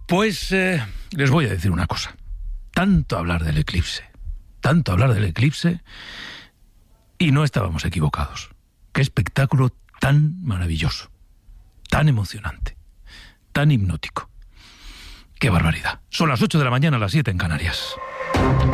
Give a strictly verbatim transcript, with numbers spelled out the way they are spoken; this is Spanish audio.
Pues eh, les voy a decir una cosa. Tanto hablar del eclipse, tanto hablar del eclipse, y no estábamos equivocados. Qué espectáculo tan maravilloso, tan emocionante, tan hipnótico. Qué barbaridad. Son las ocho de la mañana, las siete en Canarias.